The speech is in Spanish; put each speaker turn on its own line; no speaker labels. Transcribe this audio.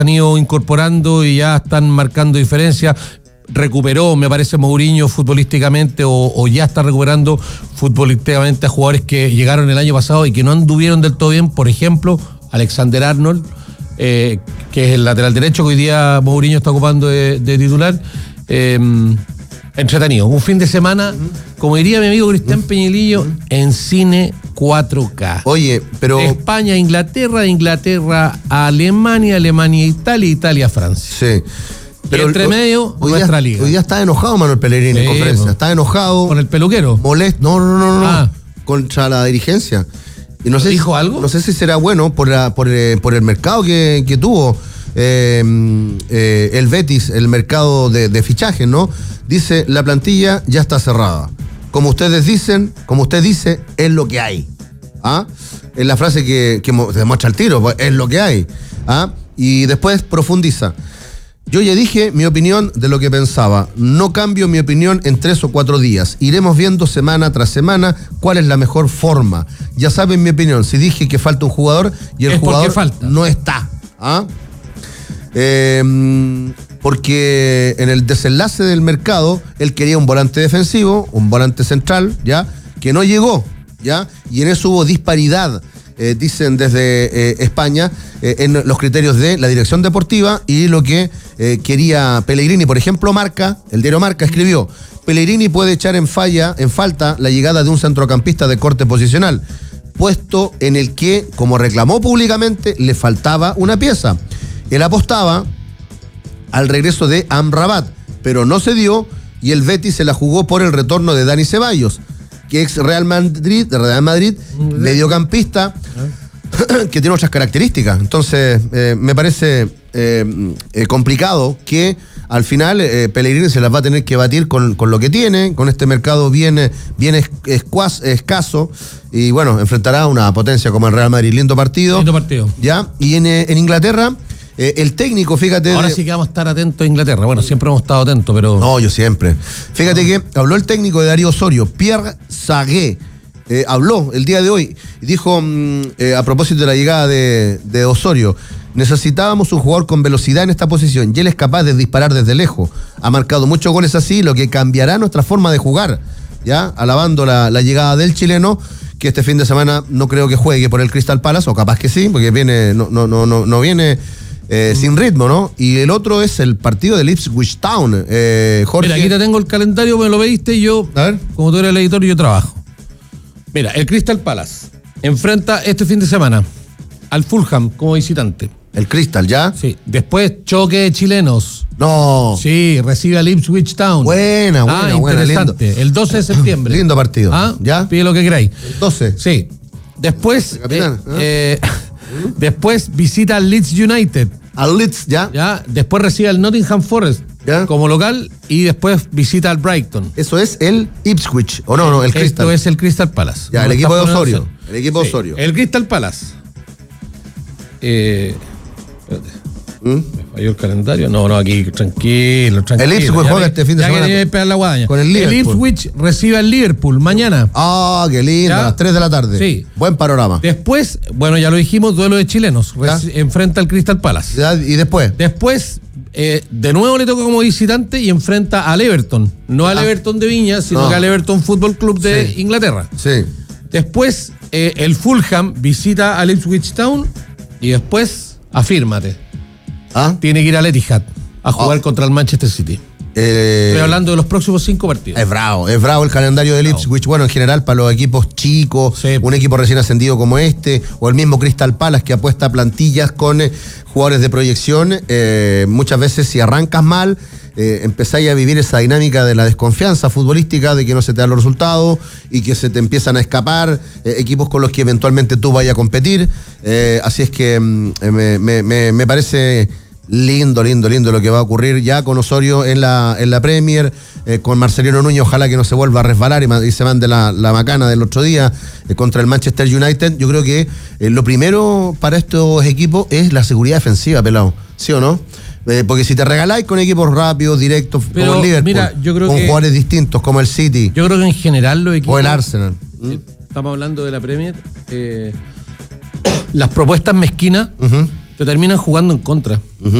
han ido incorporando y ya están marcando diferencia. Recuperó, me parece, Mourinho futbolísticamente o ya está recuperando futbolísticamente a jugadores que llegaron el año pasado y que no anduvieron del todo bien. Por ejemplo, Alexander Arnold, que es el lateral derecho que hoy día Mourinho está ocupando de titular. Entretenido. Un fin de semana, como diría mi amigo Cristian Peñilillo, en cine 4K.
Oye, pero...
España, Inglaterra, Inglaterra, Alemania, Alemania, Italia, Italia, Francia.
Sí. Pero
entre medio, nuestra liga.
Hoy día está enojado Manuel Pellegrini en conferencia. Está enojado.
¿Con el peluquero?
Molesto. No. Contra la dirigencia. Y no sé
¿Dijo algo?
No sé si será bueno por el mercado que tuvo el Betis, el mercado de fichajes, ¿no? Dice, la plantilla ya está cerrada. Como ustedes dicen, como usted dice, es lo que hay. ¿Ah? Es la frase que demuestra el tiro, pues, es lo que hay. ¿Ah? Y después profundiza. Yo ya dije mi opinión de lo que pensaba. No cambio mi opinión en 3 o 4 días. Iremos viendo semana tras semana cuál es la mejor forma. Ya saben mi opinión. Si dije que falta un jugador y el jugador no está. ¿Ah? Porque en el desenlace del mercado él quería un volante defensivo, un volante central, ¿ya? Que no llegó, ¿ya? Y en eso hubo disparidad. Dicen desde España, en los criterios de la dirección deportiva y lo que quería Pellegrini. Por ejemplo, el diario Marca escribió: Pellegrini puede echar en falta la llegada de un centrocampista de corte posicional, puesto en el que, como reclamó públicamente, le faltaba una pieza. Él apostaba al regreso de Amrabat, pero no se dio y el Betis se la jugó por el retorno de Dani Ceballos, que ex Real Madrid, mediocampista, que tiene otras características. Entonces, me parece complicado que al final Pellegrini se las va a tener que batir con lo que tiene, con este mercado bien escaso, y bueno, enfrentará a una potencia como el Real Madrid. Lindo partido. ¿Ya? Y en Inglaterra, el técnico, fíjate...
Ahora sí que vamos a estar atentos a Inglaterra. Bueno, siempre hemos estado atentos, pero...
No, yo siempre. Fíjate que habló el técnico de Darío Osorio, Pierre Sagué. Habló el día de hoy y dijo, a propósito de la llegada de Osorio, necesitábamos un jugador con velocidad en esta posición y él es capaz de disparar desde lejos. Ha marcado muchos goles así, lo que cambiará nuestra forma de jugar. ¿Ya? Alabando la llegada del chileno, que este fin de semana no creo que juegue por el Crystal Palace, o capaz que sí, porque no viene... sin ritmo, ¿no? Y el otro es el partido de Ipswich Town, Jorge.
Mira, aquí te tengo el calendario, me lo pediste y yo,
a ver,
como tú eres el editor, yo trabajo. Mira, el Crystal Palace enfrenta este fin de semana al Fulham como visitante.
El Crystal, ¿ya?
Sí. Después, choque de chilenos.
No.
Sí, recibe al Ipswich Town.
Buena,
interesante.
Lindo.
El 12 de septiembre.
Lindo partido.
¿Ya? Pide lo que queráis.
El 12.
Sí. Después, después visita al Leeds United.
Al Leeds, ¿ya?
Después recibe al Nottingham Forest, ¿ya?, como local, y después visita al Brighton.
Eso es el Ipswich, o no, el Crystal.
Esto es el Crystal Palace.
Ya, el equipo de Osorio. El equipo de Osorio.
El Crystal Palace. ¿Me falló el calendario? No, aquí, tranquilo.
El Ipswich juega este fin de semana.
Ya que pegar la guadaña.
Con el Liverpool.
El Ipswich recibe al Liverpool mañana.
Ah, qué lindo, a las 3 de la tarde.
Sí.
Buen panorama.
Después, bueno, ya lo dijimos, duelo de chilenos. Enfrenta al Crystal Palace.
¿Y después?
Después, de nuevo le toca como visitante y enfrenta al Everton. No al Everton de Viña, sino que al Everton Fútbol Club de Inglaterra.
Sí.
Después, el Fulham visita al Ipswich Town y después, afírmate. Tiene que ir al Etihad a jugar contra el Manchester City. Estoy hablando de los próximos 5 partidos.
Es bravo el calendario del Ipswich. Bueno, en general, para los equipos chicos, un equipo recién ascendido como este, o el mismo Crystal Palace que apuesta a plantillas con jugadores de proyección, muchas veces si arrancas mal, empezáis a vivir esa dinámica de la desconfianza futbolística, de que no se te dan los resultados y que se te empiezan a escapar equipos con los que eventualmente tú vayas a competir. Así es que me parece lindo lo que va a ocurrir ya con Osorio en la Premier, con Marcelino Núñez, ojalá que no se vuelva a resbalar y se mande la macana del otro día contra el Manchester United. Yo creo que lo primero para estos equipos es la seguridad defensiva, pelado, ¿sí o no? Porque si te regaláis con equipos rápidos, directos, como el Liverpool,
mira, yo creo
con jugadores distintos como el City,
yo creo que en general los equipos,
o el Arsenal,
estamos hablando de la Premier, las propuestas mezquinas te terminan jugando en contra.